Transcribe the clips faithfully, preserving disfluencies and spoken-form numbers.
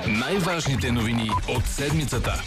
Най-важните новини от седмицата.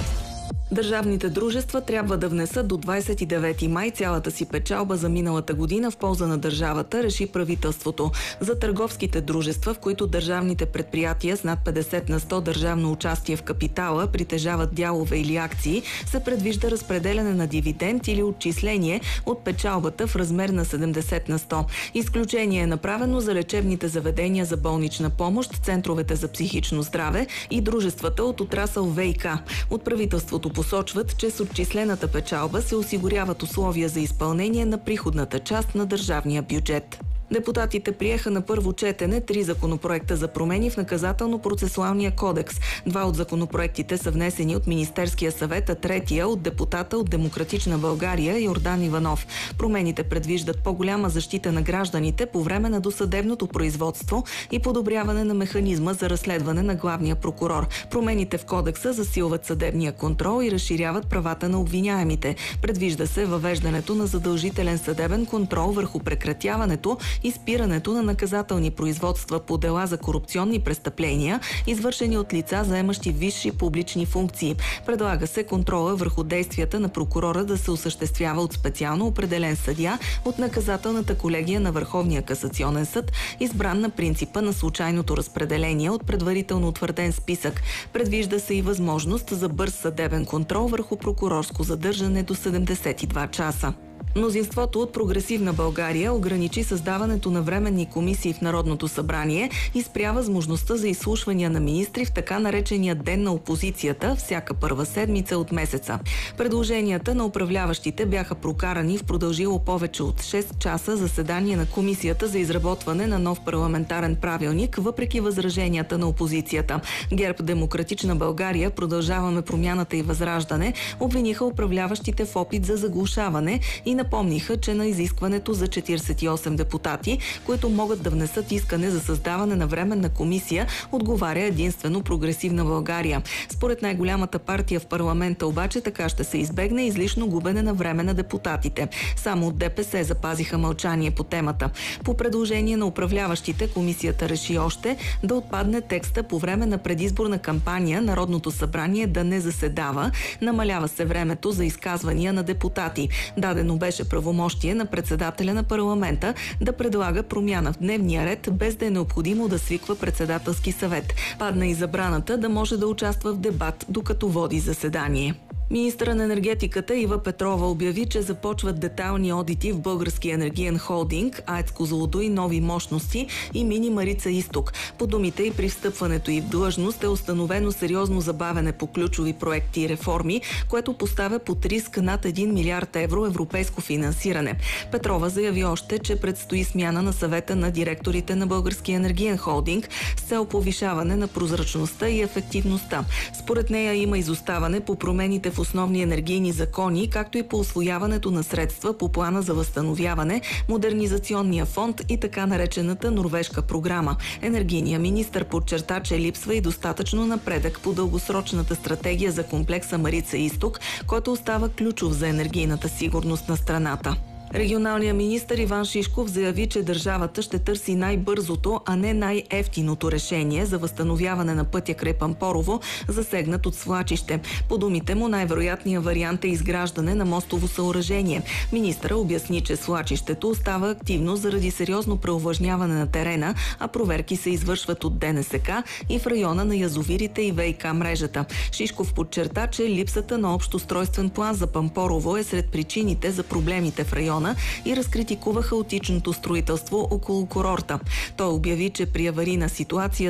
Държавните дружества трябва да внесат до двадесет и девети май цялата си печалба за миналата година в полза на държавата, реши правителството. За търговските дружества, в които държавните предприятия с над петдесет на сто държавно участие в капитала притежават дялове или акции, се предвижда разпределяне на дивиденд или отчисление от печалбата в размер на седемдесет на сто. Изключение е направено за лечебните заведения за болнична помощ, центровете за психично здраве и дружествата от отрасъл ВиК. От правителството посочват, че с отчислената печалба се осигуряват условия за изпълнение на приходната част на държавния бюджет. Депутатите приеха на първо четене три законопроекта за промени в наказателно-процесуалния кодекс. Два от законопроектите са внесени от Министерския съвет, а третия от депутата от Демократична България Йордан Иванов. Промените предвиждат по-голяма защита на гражданите по време на досъдебното производство и подобряване на механизма за разследване на главния прокурор. Промените в кодекса засилват съдебния контрол и разширяват правата на обвиняемите. Предвижда се въвеждането на задължителен съдебен контрол върху прекратяването и спирането на наказателни производства по дела за корупционни престъпления, извършени от лица, заемащи висши публични функции. Предлага се контрола върху действията на прокурора да се осъществява от специално определен съдия от наказателната колегия на Върховния касационен съд, избран на принципа на случайното разпределение от предварително утвърден списък. Предвижда се и възможност за бърз съдебен контрол върху прокурорско задържане до седемдесет и два часа. Мнозинството от Прогресивна България ограничи създаването на временни комисии в Народното събрание и спря възможността за изслушвания на министри в така наречения Ден на опозицията всяка първа седмица от месеца. Предложенията на управляващите бяха прокарани в продължило повече от шест часа заседание на Комисията за изработване на нов парламентарен правилник, въпреки възраженията на опозицията. ГЕРБ, Демократична България, Продължаваме промяната и Възраждане обвиниха управляващите в опит за заглушаване и напомниха, че на изискването за четиридесет и осем депутати, които могат да внесат искане за създаване на временна комисия, отговаря единствено Прогресивна България. Според най-голямата партия в парламента обаче така ще се избегне излишно губене на време на депутатите. Само от ДПС запазиха мълчание по темата. По предложение на управляващите, комисията реши още да отпадне текста по време на предизборна кампания Народното събрание да не заседава. Намалява се времето за изказвания на депутати. Дадено беше правомощие на председателя на парламента да предлага промяна в дневния ред, без да е необходимо да свиква председателски съвет. Падна и забраната да може да участва в дебат, докато води заседание. Министърът на енергетиката Ива Петрова обяви, че започват детайлни одити в Българския енергиен холдинг, АЕЦ Козлодуй, нови мощности и Мини Марица изток. По думите и при встъпването й в длъжност е установено сериозно забавене по ключови проекти и реформи, което поставя под риск над един милиард евро европейско финансиране. Петрова заяви още, че предстои смяна на съвета на директорите на Българския енергиен холдинг с цел повишаване на прозрачността и ефективността. Според нея има изоставане по промените в основни енергийни закони, както и по усвояването на средства по плана за възстановяване, модернизационния фонд и така наречената норвежка програма. Енергийният министър подчерта, че липсва и достатъчно напредък по дългосрочната стратегия за комплекса Марица изток, който остава ключов за енергийната сигурност на страната. Регионалният министър Иван Шишков заяви, че държавата ще търси най-бързото, а не най-евтиното решение за възстановяване на пътя край Пампорово, засегнат от свлачище. По думите му, най-вероятният вариант е изграждане на мостово съоръжение. Министъра обясни, че свлачището остава активно заради сериозно преувлажняване на терена, а проверки се извършват от ДНСК и в района на язовирите и ВиК мрежата. Шишков подчерта, че липсата на общ устройствен план за Пампорово е сред причините за проблемите в района и разкритикува хаотичното строителство около курорта. Той обяви, че при аварийна ситуация